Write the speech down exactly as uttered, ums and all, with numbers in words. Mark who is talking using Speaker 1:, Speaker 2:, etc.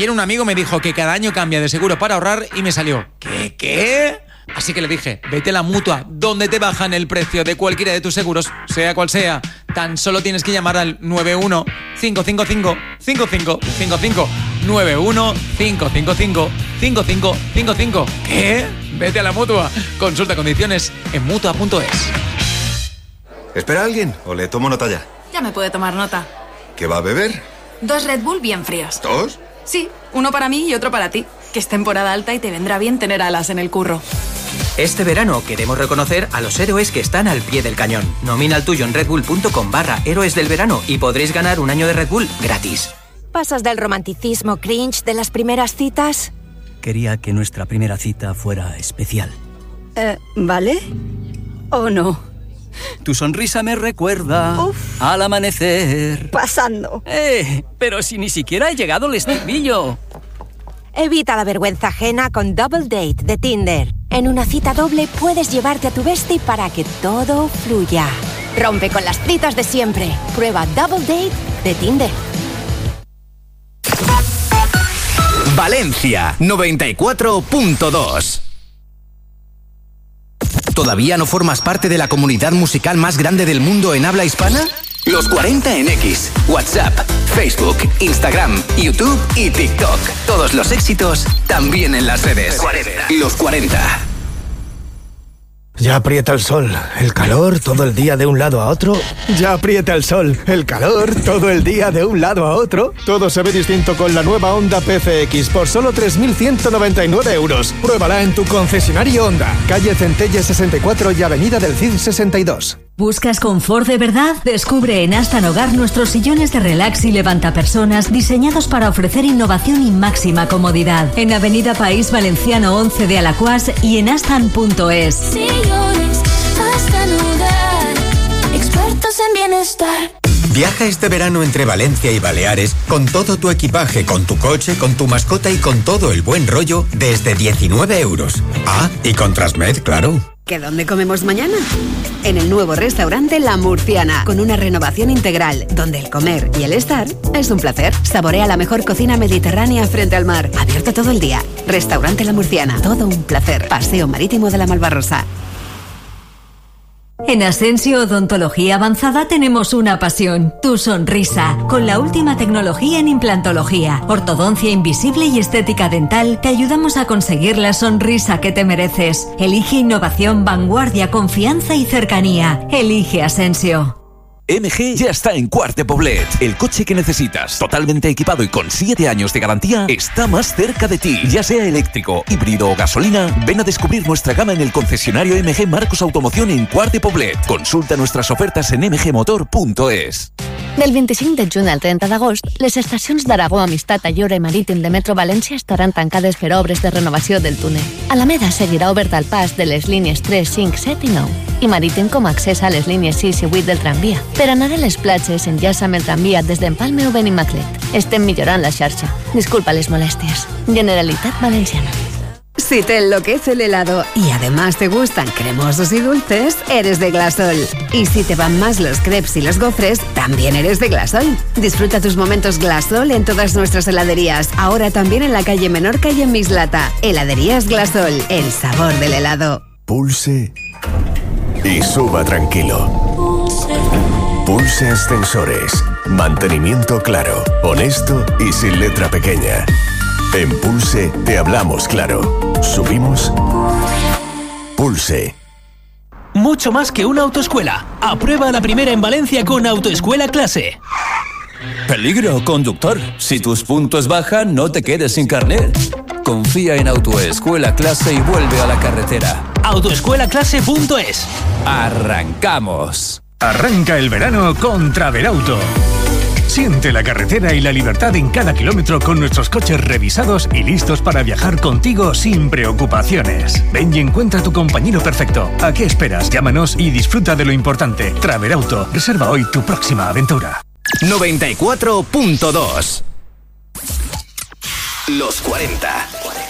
Speaker 1: Ayer un amigo me dijo que cada año cambia de seguro para ahorrar y me salió, ¿qué, qué? Así que le dije, vete a la Mutua, donde te bajan el precio de cualquiera de tus seguros, sea cual sea. Tan solo tienes que llamar al nueve uno cinco cinco cinco cinco cinco cinco cinco. nueve uno cinco cinco cinco cinco cinco cinco cinco. ¿Qué? Vete a la Mutua. Consulta condiciones en mutua punto es.
Speaker 2: ¿Espera a alguien o le tomo nota ya?
Speaker 3: Ya me puede tomar nota.
Speaker 2: ¿Qué va a beber?
Speaker 3: Dos Red Bull bien fríos.
Speaker 2: ¿Dos?
Speaker 3: Sí, uno para mí y otro para ti. Que es temporada alta y te vendrá bien tener alas en el curro.
Speaker 4: Este verano queremos reconocer a los héroes que están al pie del cañón. Nomina el tuyo en redbull.com barra héroes del verano y podréis ganar un año de Red Bull gratis.
Speaker 5: ¿Pasas del romanticismo cringe de las primeras citas?
Speaker 6: Quería que nuestra primera cita fuera especial.
Speaker 5: Eh, ¿vale? ¿O no?
Speaker 6: Tu sonrisa me recuerda Uf. al amanecer.
Speaker 5: Pasando.
Speaker 6: Eh, pero si ni siquiera he llegado al estribillo.
Speaker 5: Evita la vergüenza ajena con Double Date de Tinder. En una cita doble puedes llevarte a tu bestie para que todo fluya. Rompe con las citas de siempre. Prueba Double Date de Tinder.
Speaker 7: Valencia noventa y cuatro punto dos. ¿Todavía no formas parte de la comunidad musical más grande del mundo en habla hispana? Los cuarenta en X, WhatsApp, Facebook, Instagram, YouTube y TikTok. Todos los éxitos también en las redes. Los cuarenta.
Speaker 8: Ya aprieta el sol, el calor todo el día de un lado a otro. Ya aprieta el sol, el calor todo el día de un lado a otro. Todo se ve distinto con la nueva Honda P C X por solo tres mil ciento noventa y nueve euros. Pruébala en tu concesionario Honda. Calle Centelles sesenta y cuatro y Avenida del Cid sesenta y dos.
Speaker 9: ¿Buscas confort de verdad? Descubre en Astan Hogar nuestros sillones de relax y levantapersonas diseñados para ofrecer innovación y máxima comodidad. En Avenida País Valenciano once de Alacuás y en astan punto es.
Speaker 10: Sillones Astan Hogar, expertos en bienestar.
Speaker 11: Viaja este verano entre Valencia y Baleares con todo tu equipaje, con tu coche, con tu mascota y con todo el buen rollo desde diecinueve euros. Ah, y con Transmed, claro.
Speaker 12: ¿Que dónde comemos mañana? En el nuevo restaurante La Murciana, con una renovación integral, donde el comer y el estar es un placer. Saborea la mejor cocina mediterránea frente al mar, abierto todo el día. Restaurante La Murciana, todo un placer. Paseo Marítimo de la Malvarrosa.
Speaker 9: En Asensio Odontología Avanzada tenemos una pasión, tu sonrisa, con la última tecnología en implantología, ortodoncia invisible y estética dental. Te ayudamos a conseguir la sonrisa que te mereces. Elige innovación, vanguardia, confianza y cercanía. Elige Asensio.
Speaker 13: M G ya está en Quart de Poblet. El coche que necesitas, totalmente equipado y con siete años de garantía, está más cerca de ti. Ya sea eléctrico, híbrido o gasolina, ven a descubrir nuestra gama en el concesionario M G Marcos Automoción en Quart de Poblet. Consulta nuestras ofertas en m g motor punto es.
Speaker 14: Del vint-i-cinc de juny al trenta d'agost, les estacions d'Aragó, Amistat, Ayora i Marítim de Metro València estaran tancades per obres de renovació del túnel. Alameda seguirà oberta al pas de les línies tres, cinc, set i nou i Marítim com a accés a les línies sis i vuit del tramvia. Per anar a les platges, enllaça amb el tramvia des d'Empalme o Benimaclet. Estem millorant la xarxa. Disculpa les molèsties. Generalitat Valenciana.
Speaker 12: Si te enloquece el helado y además te gustan cremosos y dulces, eres de Glasol. Y si te van más los crepes y los gofres, también eres de Glasol. Disfruta tus momentos Glasol en todas nuestras heladerías. Ahora también en la calle Menorca y en Mislata. Heladerías Glasol, el sabor del helado.
Speaker 15: Pulse y suba tranquilo. Pulse Ascensores. Mantenimiento claro, honesto y sin letra pequeña. En Pulse te hablamos claro. Subimos. Pulse.
Speaker 16: Mucho más que una autoescuela. Aprueba la primera en Valencia con Autoescuela Clase.
Speaker 17: Peligro, conductor. Si tus puntos bajan, no te quedes sin carnet. Confía en Autoescuela Clase y vuelve a la carretera.
Speaker 16: autoescuela clase punto es.
Speaker 17: Arrancamos.
Speaker 18: Arranca el verano con Travelauto. Siente la carretera y la libertad en cada kilómetro con nuestros coches revisados y listos para viajar contigo sin preocupaciones. Ven y encuentra tu compañero perfecto. ¿A qué esperas? Llámanos y disfruta de lo importante. Travelauto. Reserva hoy tu próxima aventura.
Speaker 7: noventa y cuatro punto dos. Los cuarenta.